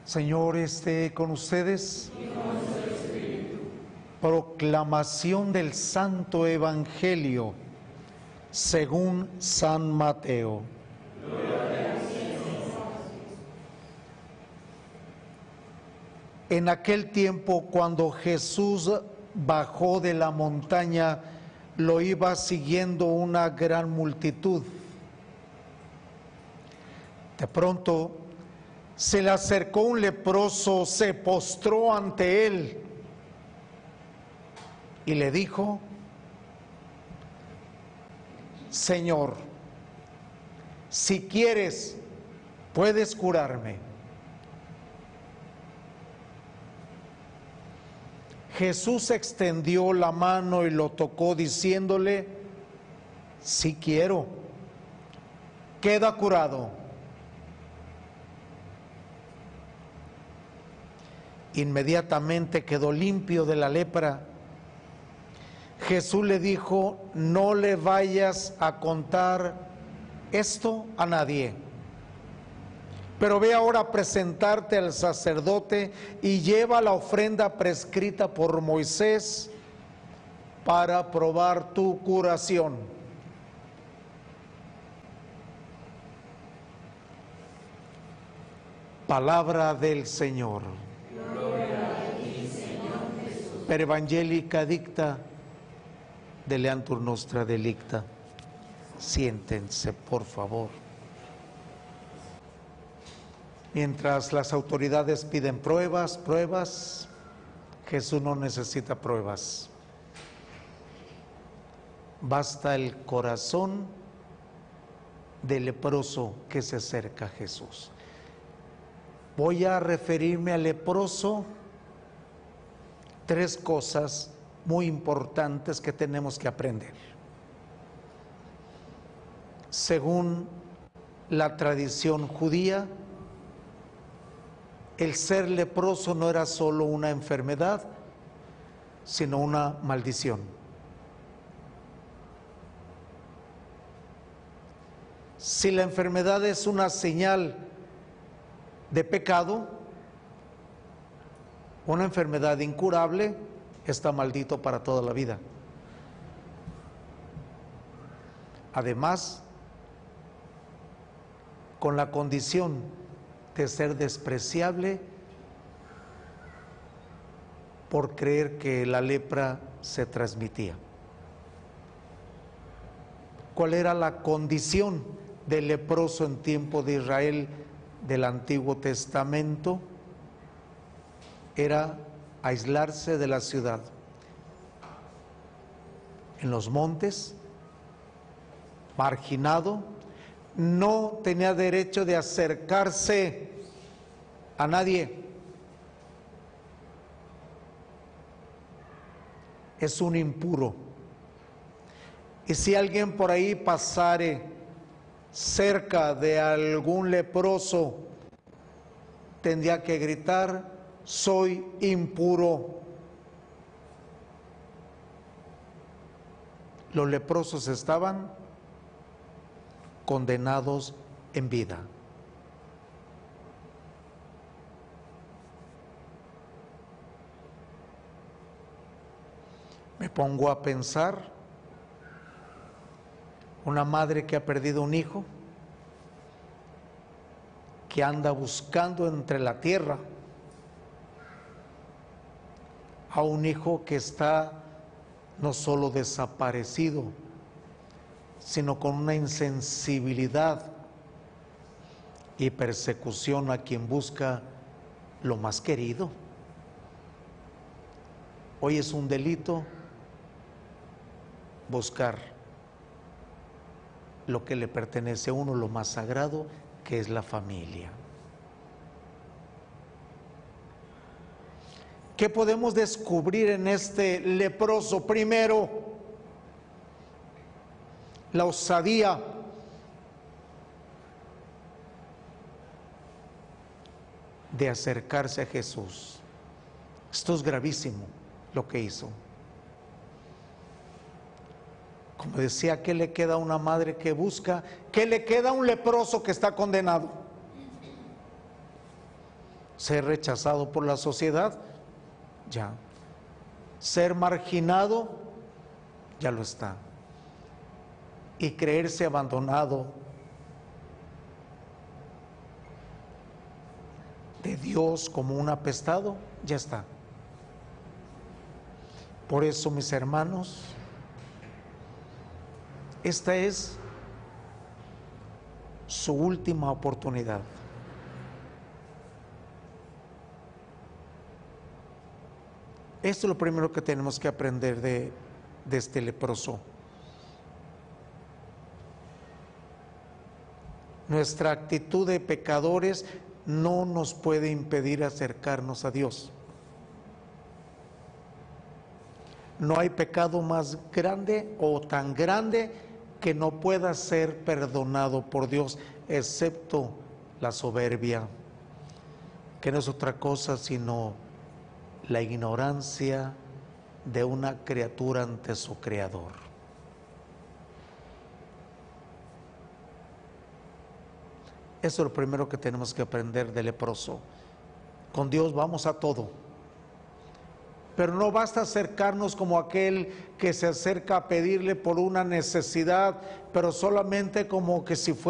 Señor esté con ustedes. Proclamación del Santo Evangelio según San Mateo. En aquel tiempo, cuando Jesús bajó de la montaña, lo iba siguiendo una gran multitud. De pronto se le acercó un leproso, se postró ante él y le dijo: Señor, si quieres, puedes curarme. Jesús extendió la mano y lo tocó diciéndole: sí quiero, queda curado. Inmediatamente quedó limpio de la lepra. Jesús le dijo: no le vayas a contar esto a nadie, pero ve ahora a presentarte al sacerdote y lleva la ofrenda prescrita por Moisés para probar tu curación. Palabra del Señor. Gloria a ti, Señor Jesús. Per Evangelica dicta deleantur nostra delicta. Siéntense, por favor. Mientras las autoridades piden pruebas, Jesús no necesita pruebas. Basta el corazón del leproso que se acerca a Jesús. Voy a referirme al leproso. Tres cosas muy importantes que tenemos que aprender. Según la tradición judía, el ser leproso no era solo una enfermedad, sino una maldición. Si la enfermedad es una señal de pecado, una enfermedad incurable, está maldito para toda la vida. Además, con la condición de ser despreciable por creer que la lepra se transmitía. ¿Cuál era la condición del leproso en tiempo de Israel del Antiguo Testamento? Era aislarse de la ciudad, en los montes, marginado, no tenía derecho de acercarse a nadie. Es un impuro. Y si alguien por ahí pasare cerca de algún leproso, tendría que gritar: soy impuro. Los leprosos estaban condenados en vida. Me pongo a pensar, una madre que ha perdido un hijo, que anda buscando entre la tierra a un hijo que está no solo desaparecido, sino con una insensibilidad y persecución a quien busca lo más querido. Hoy es un delito buscar lo que le pertenece a uno, lo más sagrado, que es la familia. ¿Qué podemos descubrir en este leproso? Primero, la osadía. De acercarse a Jesús. Esto es gravísimo lo que hizo. Como decía, ¿qué le queda a una madre que busca? ¿Qué le queda a un leproso que está condenado? ser rechazado por la sociedad, ya. Ser marginado, ya lo está. Y creerse abandonado de Dios como un apestado, ya está. Por eso, mis hermanos, esta es su última oportunidad. Esto es lo primero que tenemos que aprender de este leproso. Nuestra actitud de pecadores no nos puede impedir acercarnos a Dios. No hay pecado más grande o tan grande que no pueda ser perdonado por Dios, excepto la soberbia, que no es otra cosa sino la ignorancia de una criatura ante su Creador. Eso es lo primero que tenemos que aprender del leproso. Con Dios vamos a todo. Pero no basta acercarnos como aquel que se acerca a pedirle por una necesidad, pero solamente como que si fuera